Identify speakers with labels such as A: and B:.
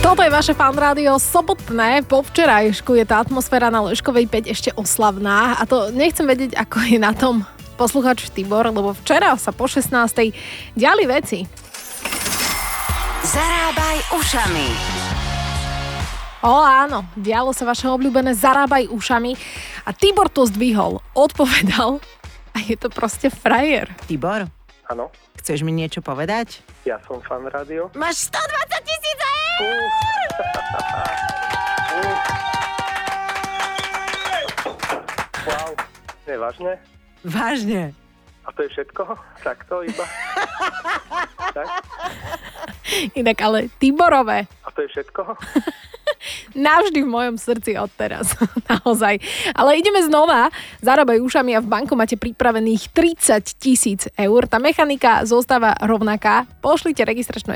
A: Toto je vaše Fan Rádio sobotné. Po včerajšku je tá atmosféra na Leškovej 5 ešte oslavná a to nechcem vedieť, ako je na tom posluchač Tibor, lebo včera sa po 16. diali veci.
B: Zarábaj ušami.
A: Áno, dialo sa vaše obľúbené Zarábaj ušami a Tibor to zdvihol, odpovedal a je to proste frajer.
C: Tibor,
D: Áno,
C: chceš mi niečo povedať?
D: ja som Fan Rádio.
C: Máš 120 000 eur!
D: Wow, nevážne?
C: Vážne.
D: A to je všetko? Takto iba? Tak?
A: Inak ale Tiborové
D: A to je všetko?
A: navždy v mojom srdci odteraz. Naozaj. Ale ideme znova. Zarábaj ušami a v banku máte pripravených 30 000 eur. Tá mechanika zostáva rovnaká. Pošlite registračnú